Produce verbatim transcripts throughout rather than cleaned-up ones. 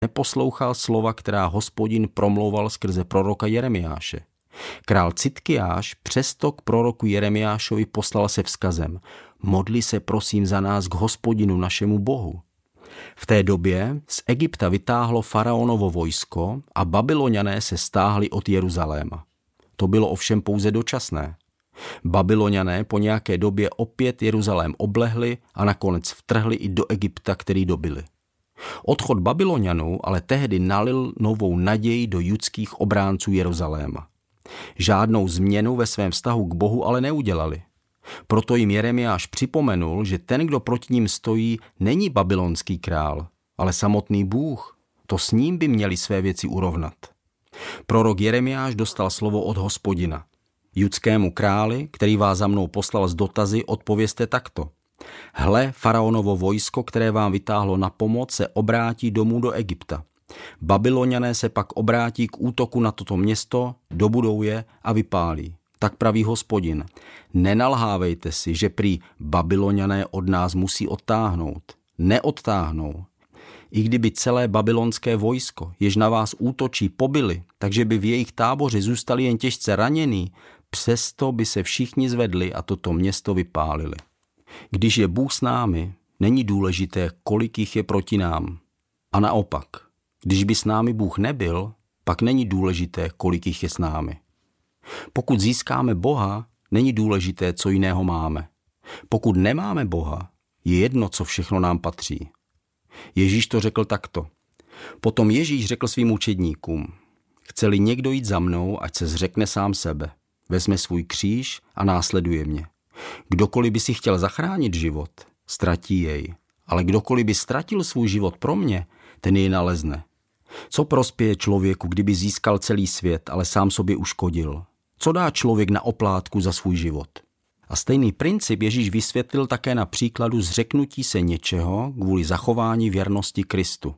neposlouchal slova, která Hospodin promlouval skrze proroka Jeremiáše. Král Citkiáš přesto k proroku Jeremiášovi poslal se vzkazem: modli se prosím za nás k Hospodinu našemu Bohu. V té době z Egypta vytáhlo faraonovo vojsko a Babyloniané se stáhli od Jeruzaléma. To bylo ovšem pouze dočasné. Babyloniané po nějaké době opět Jeruzalém oblehli a nakonec vtrhli i do Egypta, který dobyli. Odchod Babylonianů ale tehdy nalil novou naději do judských obránců Jeruzaléma. Žádnou změnu ve svém vztahu k Bohu ale neudělali. Proto jim Jeremiáš připomenul, že ten, kdo proti ním stojí, není babylonský král, ale samotný Bůh. To s ním by měli své věci urovnat. Prorok Jeremiáš dostal slovo od Hospodina. Judskému králi, který vás za mnou poslal s dotazy, odpovězte takto: hle, faraonovo vojsko, které vám vytáhlo na pomoc, se obrátí domů do Egypta. Babyloniané se pak obrátí k útoku na toto město, dobudou je a vypálí. Tak praví Hospodin: nenalhávejte si, že prý Babyloniané od nás musí odtáhnout. Neodtáhnou. I kdyby celé babylonské vojsko, jež na vás útočí, pobyli, takže by v jejich táboře zůstali jen těžce ranění, přesto by se všichni zvedli a toto město vypálili. Když je Bůh s námi, není důležité, kolik jich je proti nám. A naopak, když by s námi Bůh nebyl, pak není důležité, kolik jich je s námi. Pokud získáme Boha, není důležité, co jiného máme. Pokud nemáme Boha, je jedno, co všechno nám patří. Ježíš to řekl takto. Potom Ježíš řekl svým učedníkům: chce-li někdo jít za mnou, ať se zřekne sám sebe. Vezme svůj kříž a následuje mě. Kdokoliv by si chtěl zachránit život, ztratí jej. Ale kdokoliv by ztratil svůj život pro mě, ten jej nalezne. Co prospěje člověku, kdyby získal celý svět, ale sám sobě uškodil? Co dá člověk na oplátku za svůj život? A stejný princip Ježíš vysvětlil také na příkladu zřeknutí se něčeho kvůli zachování věrnosti Kristu.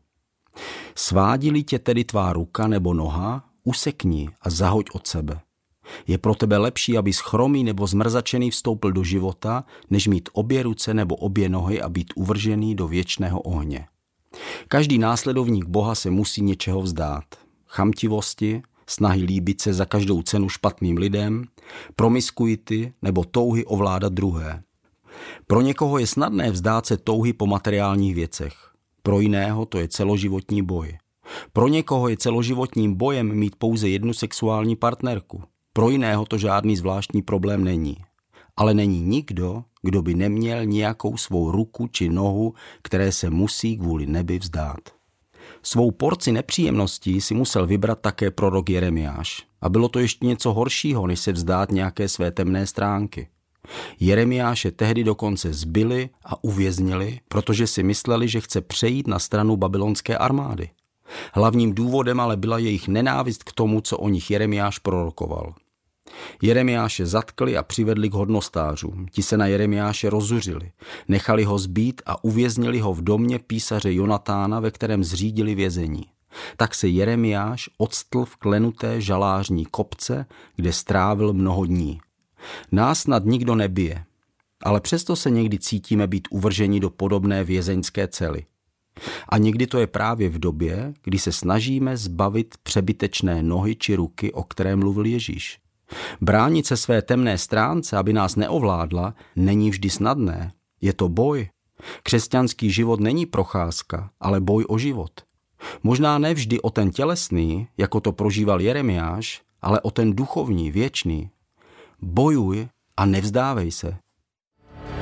Svádí-li tě tedy tvá ruka nebo noha, usekni a zahoď od sebe. Je pro tebe lepší, abys chromý nebo zmrzačený vstoupil do života, než mít obě ruce nebo obě nohy a být uvržený do věčného ohně. Každý následovník Boha se musí něčeho vzdát. Chamtivosti, snahy líbit se za každou cenu špatným lidem, promiskuity nebo touhy ovládat druhé. Pro někoho je snadné vzdát se touhy po materiálních věcech. Pro jiného to je celoživotní boj. Pro někoho je celoživotním bojem mít pouze jednu sexuální partnerku. Pro jiného to žádný zvláštní problém není. Ale není nikdo, kdo by neměl nějakou svou ruku či nohu, které se musí kvůli nebi vzdát. Svou porci nepříjemností si musel vybrat také prorok Jeremiáš. A bylo to ještě něco horšího, než se vzdát nějaké své temné stránky. Jeremiáše tehdy dokonce zbili a uvěznili, protože si mysleli, že chce přejít na stranu babylonské armády. Hlavním důvodem ale byla jejich nenávist k tomu, co o nich Jeremiáš prorokoval. Jeremiáše zatkli a přivedli k hodnostářům. Ti se na Jeremiáše rozzuřili. Nechali ho zbít a uvěznili ho v domě písaře Jonatána, ve kterém zřídili vězení. Tak se Jeremiáš odstl v klenuté žalářní kopce, kde strávil mnoho dní. Nás snad nikdo nebije, ale přesto se někdy cítíme být uvrženi do podobné vězeňské cely. A někdy to je právě v době, kdy se snažíme zbavit přebytečné nohy či ruky, o které mluvil Ježíš. Bránit se své temné stránce, aby nás neovládla, není vždy snadné. Je to boj. Křesťanský život není procházka, ale boj o život. Možná ne vždy o ten tělesný, jako to prožíval Jeremiáš, ale o ten duchovní, věčný. Bojuj a nevzdávej se.